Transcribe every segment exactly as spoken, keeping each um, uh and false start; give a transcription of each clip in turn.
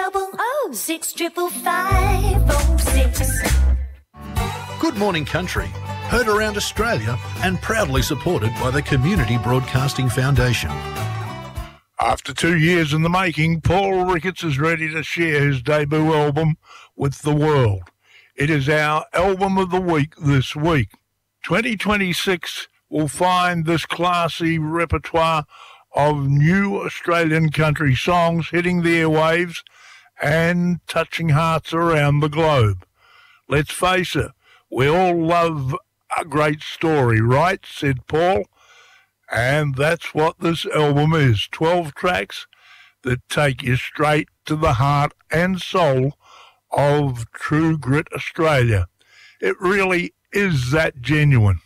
double O six triple five oh six. Good Morning Country, heard around Australia and proudly supported by the Community Broadcasting Foundation. After two years in the making, Paul Ricketts is ready to share his debut album with the world. It is our album of the week this week. twenty twenty-six will find this classy repertoire of new Australian country songs hitting the airwaves and touching hearts around the globe. Let's face it, we all love a great story, right? Said Paul. And that's what this album is. twelve tracks that take you straight to the heart and soul of True Grit Australia. It really is that genuine.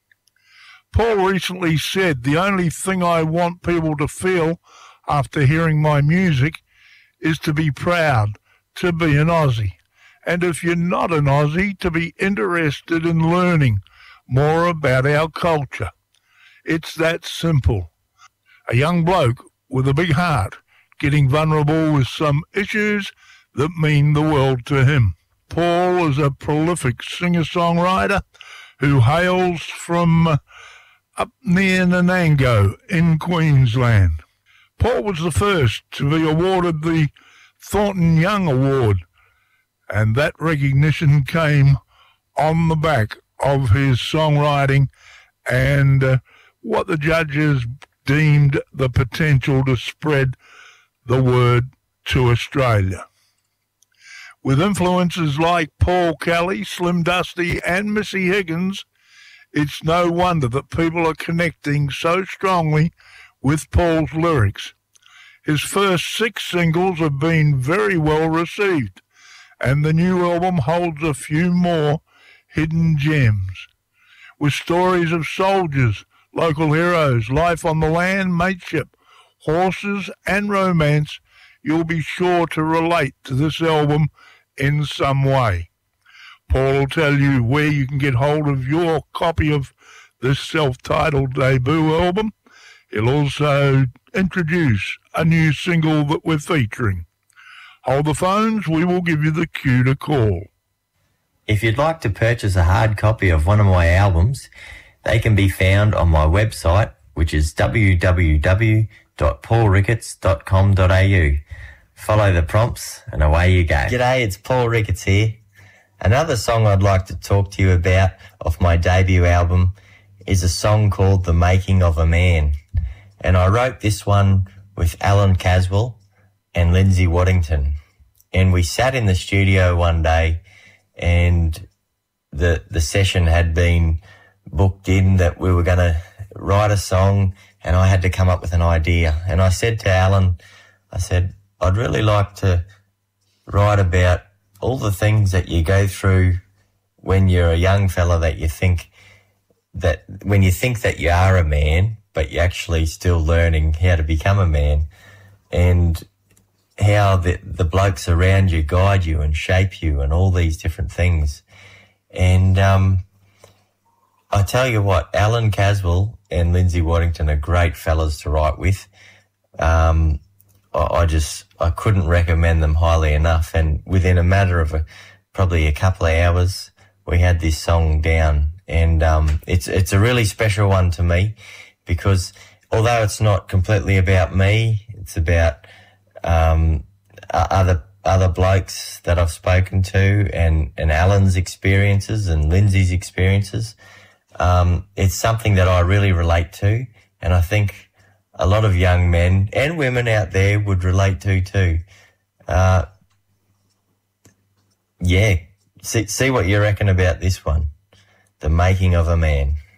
Paul recently said, the only thing I want people to feel after hearing my music is to be proud to be an Aussie. And if you're not an Aussie, to be interested in learning more about our culture. It's that simple. A young bloke with a big heart getting vulnerable with some issues that mean the world to him. Paul is a prolific singer-songwriter who hails from up near Nanango in Queensland. Paul was the first to be awarded the Thornton Young Award, and that recognition came on the back of his songwriting and uh, what the judges deemed the potential to spread the word to Australia. With influences like Paul Kelly, Slim Dusty and Missy Higgins, it's no wonder that people are connecting so strongly with Paul's lyrics. His first six singles have been very well received, and the new album holds a few more hidden gems. With stories of soldiers, local heroes, life on the land, mateship, horses and romance, you'll be sure to relate to this album in some way. Paul will tell you where you can get hold of your copy of this self-titled debut album. He'll also introduce a new single that we're featuring. Hold the phones, we will give you the cue to call. If you'd like to purchase a hard copy of one of my albums, they can be found on my website, which is w w w dot paul ricketts dot com dot a u. Follow the prompts and away you go. G'day, it's Paul Ricketts here. Another song I'd like to talk to you about off my debut album is a song called The Making of a Man. And I wrote this one with Alan Caswell and Lindsay Waddington. And we sat in the studio one day and the the session had been booked in that we were going to write a song and I had to come up with an idea. And I said to Alan, I said, I'd really like to write about all the things that you go through when you're a young fella, that you think that when you think that you are a man, but you're actually still learning how to become a man, and how the, the blokes around you guide you and shape you and all these different things. And um, I tell you what, Alan Caswell and Lindsay Waddington are great fellas to write with. Um, I, I just, I couldn't recommend them highly enough. And within a matter of a, probably a couple of hours, we had this song down. And um, it's it's a really special one to me because although it's not completely about me, it's about um, other other blokes that I've spoken to and, and Alan's experiences and Lindsay's experiences. Um, it's something that I really relate to, and I think a lot of young men and women out there would relate to too. Uh, yeah, see, see what you reckon about this one, The Making of a Man.